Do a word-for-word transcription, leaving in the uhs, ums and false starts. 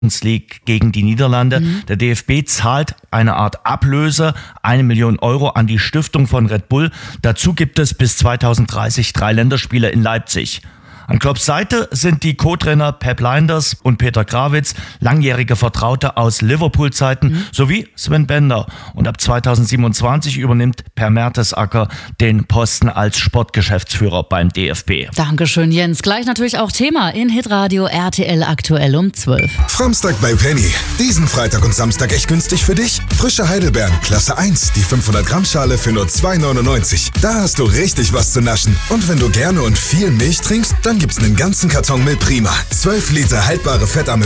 League gegen die Niederlande. Mhm. Der D F B zahlt eine Art Ablöse, eine Million Euro an die Stiftung von Red Bull. Dazu gibt es bis zweitausenddreißig drei Länderspiele in Leipzig. An Klopps Seite sind die Co-Trainer Pep Lijnders und Peter Grawitz, langjährige Vertraute aus Liverpool-Zeiten, mhm. sowie Sven Bender. Und ab zweitausendsiebenundzwanzig übernimmt Per Mertesacker den Posten als Sportgeschäftsführer beim D F B. Dankeschön, Jens. Gleich natürlich auch Thema in Hitradio R T L aktuell um zwölf. Framstag bei Penny. Diesen Freitag und Samstag echt günstig für dich. Frische Heidelbeeren, Klasse eins, die fünfhundert Gramm Schale für nur zwei neunundneunzig. Da hast du richtig was zu naschen. Und wenn du gerne und viel Milch trinkst, dann gibt's einen ganzen Karton Milch Prima. zwölf Liter haltbare Fettarme